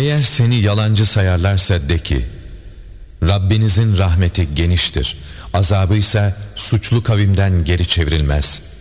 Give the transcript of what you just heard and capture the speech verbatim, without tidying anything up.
Eğer seni yalancı sayarlarsa de ki, Rabbinizin rahmeti geniştir, azabı ise suçlu kavimden geri çevrilmez.